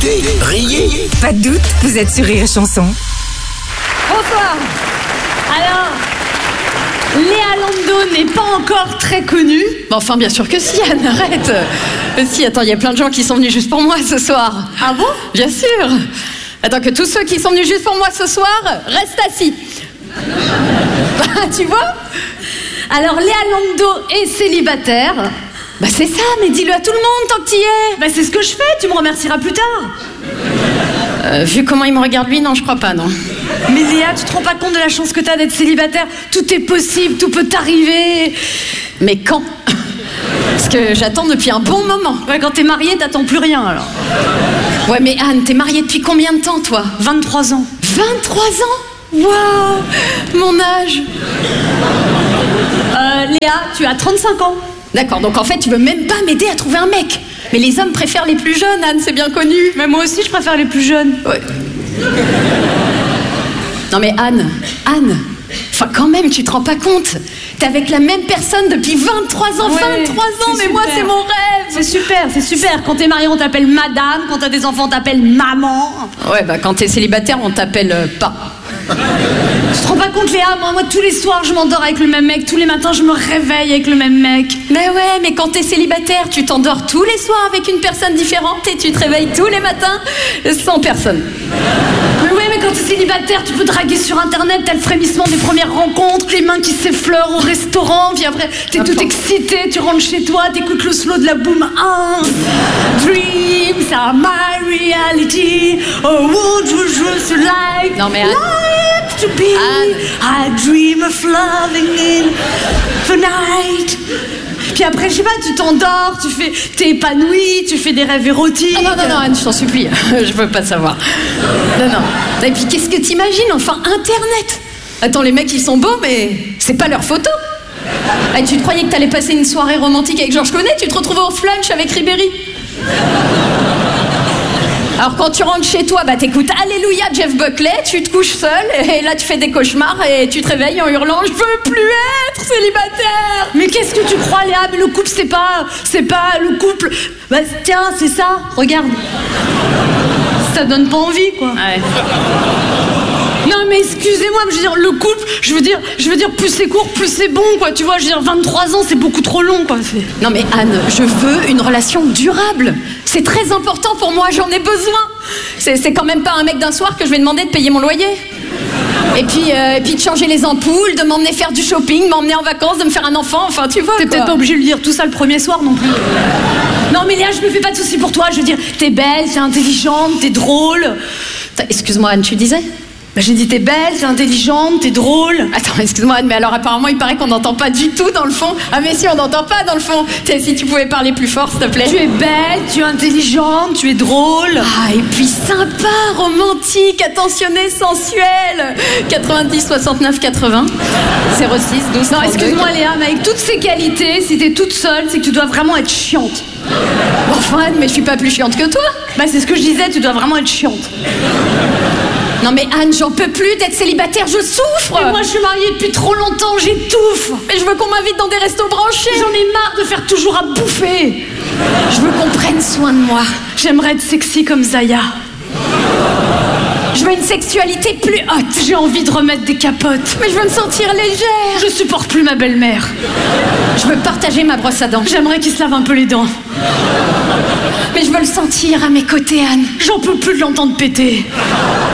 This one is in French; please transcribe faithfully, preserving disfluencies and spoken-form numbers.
Écoutez, riez. Pas de doute, vous êtes sur Rire et Chanson. Bonsoir. Alors, Léa Landau n'est pas encore très connue. Bon, enfin, bien sûr que si, Anne, arrête. Euh, si, attends, il y a plein de gens qui sont venus juste pour moi ce soir. Ah bon? Bien sûr. Attends, que tous ceux qui sont venus juste pour moi ce soir restent assis. Tu vois? Alors, Léa Landau est célibataire. Bah c'est ça, mais dis-le à tout le monde tant que t'y es. Bah c'est ce que je fais, tu me remercieras plus tard. Euh, vu comment il me regarde lui, non, je crois pas, non. Mais Léa, tu te rends pas compte de la chance que t'as d'être célibataire? Tout est possible, tout peut t'arriver. Mais quand? Parce que j'attends depuis un bon moment. Ouais, quand t'es mariée, t'attends plus rien, alors. Ouais, mais Anne, t'es mariée depuis combien de temps, toi? vingt-trois ans. vingt-trois ans? Waouh, mon âge. Euh, Léa, tu as trente-cinq ans. D'accord, donc en fait, tu veux même pas m'aider à trouver un mec. Mais les hommes préfèrent les plus jeunes, Anne, c'est bien connu. Mais moi aussi, je préfère les plus jeunes. Ouais. Non mais Anne, Anne, enfin quand même, tu te rends pas compte. T'es avec la même personne depuis vingt-trois ans, ouais, vingt-trois ans, mais super. Moi, c'est mon rêve. C'est super, c'est super. Quand t'es mariée, on t'appelle madame. Quand t'as des enfants, on t'appelle maman. Ouais, bah quand t'es célibataire, on t'appelle euh, pas. Tu te rends pas compte, Léa, moi, moi tous les soirs je m'endors avec le même mec, tous les matins je me réveille avec le même mec. Mais ouais, mais quand t'es célibataire, tu t'endors tous les soirs avec une personne différente et tu te réveilles tous les matins sans personne. Mais ouais, mais quand t'es célibataire, tu peux draguer sur internet, t'as le frémissement des premières rencontres, les mains qui s'effleurent au restaurant, puis après t'es toute excitée, tu rentres chez toi, t'écoutes le slow de la boom un. Dreams are my reality, oh would you just like, non mais Anne, like to be, Anne. I dream of loving in the night. Puis après, je sais pas, tu t'endors, tu fais, t'es épanouie, tu fais des rêves érotiques. Ah non, non, non, Anne, je t'en supplie, je veux pas savoir. Non, non. Et puis qu'est-ce que t'imagines, enfin, Internet. Attends, les mecs, ils sont beaux, mais c'est pas leur photo. Ah, tu te croyais que t'allais passer une soirée romantique avec Georges Clooney, tu te retrouves au flunch avec Ribéry. Alors quand tu rentres chez toi, bah t'écoutes Alléluia Jeff Buckley, tu te couches seul, et là tu fais des cauchemars et tu te réveilles en hurlant « Je veux plus être célibataire !» Mais qu'est-ce que tu crois, Léa? Mais le couple c'est pas... C'est pas le couple... Bah tiens, c'est ça, regarde. Ça donne pas envie, quoi. Ouais. Non mais excusez-moi, mais je veux dire, le couple, je veux dire, je veux dire, plus c'est court, plus c'est bon, quoi, tu vois, je veux dire, vingt-trois ans, c'est beaucoup trop long, quoi. Non mais Anne, je veux une relation durable. C'est très important pour moi, j'en ai besoin. C'est, c'est quand même pas un mec d'un soir que je vais demander de payer mon loyer. Et puis, euh, et puis de changer les ampoules, de m'emmener faire du shopping, m'emmener en vacances, de me faire un enfant, enfin tu vois. T'es peut-être pas obligé de lui dire tout ça le premier soir non plus. Non mais Léa, je me fais pas de soucis pour toi, je veux dire, t'es belle, t'es intelligente, t'es drôle. Excuse-moi Anne, tu disais? Bah, j'ai dit t'es belle, t'es intelligente, t'es drôle. Attends, excuse-moi Anne, mais alors apparemment il paraît qu'on n'entend pas du tout dans le fond. Ah mais si, on n'entend pas dans le fond. T'sais, si tu pouvais parler plus fort, s'il te plaît. Tu es belle, tu es intelligente, tu es drôle. Ah, et puis sympa, romantique, attentionnée, sensuelle. quatre-vingt-dix, soixante-neuf, quatre-vingts. zéro six, douze, non, excuse-moi Léa, mais avec toutes ces qualités, si t'es toute seule, c'est que tu dois vraiment être chiante. Enfin Anne, mais je suis pas plus chiante que toi. Bah c'est ce que je disais, tu dois vraiment être chiante. Non mais Anne, j'en peux plus d'être célibataire, je souffre. Mais moi je suis mariée depuis trop longtemps, j'étouffe. Mais je veux qu'on m'invite dans des restos branchés. J'en ai marre de faire toujours à bouffer. Je veux qu'on prenne soin de moi. J'aimerais être sexy comme Zaya. Je veux une sexualité plus haute. J'ai envie de remettre des capotes. Mais je veux me sentir légère. Je supporte plus ma belle-mère. Je veux partager ma brosse à dents. J'aimerais qu'il se lave un peu les dents. Mais je veux le sentir à mes côtés, Anne. J'en peux plus de l'entendre péter.